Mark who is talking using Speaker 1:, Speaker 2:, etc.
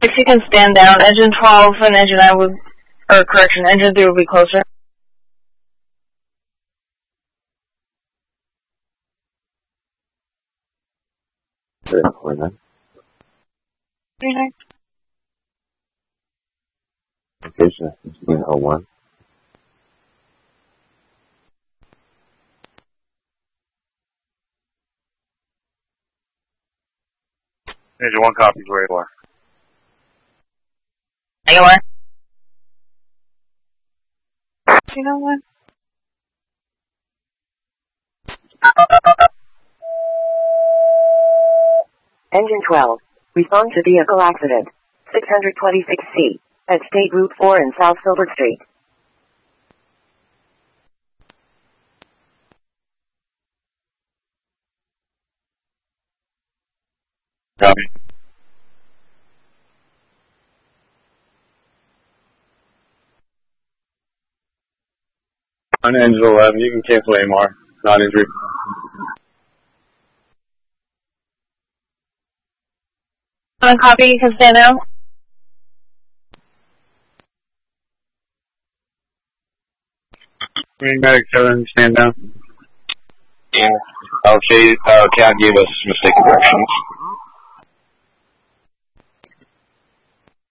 Speaker 1: If you can stand down, engine 12 and engine 9 would, or correction, engine 3 would be closer.
Speaker 2: Very nice.
Speaker 1: Very nice.
Speaker 2: Location is 1601.
Speaker 3: Engine 1 copies where you are.
Speaker 1: Anywhere? You know what?
Speaker 4: Engine 12. Respond to vehicle accident. 626C. At State Route 4 in South Filbert Street.
Speaker 3: Copy.
Speaker 2: On engine 11, you can cancel AMR. Not injury.
Speaker 1: On copy, you can stand down.
Speaker 2: Green medic 7, stand down.
Speaker 5: Yeah. Okay, Cat gave us mistaken directions.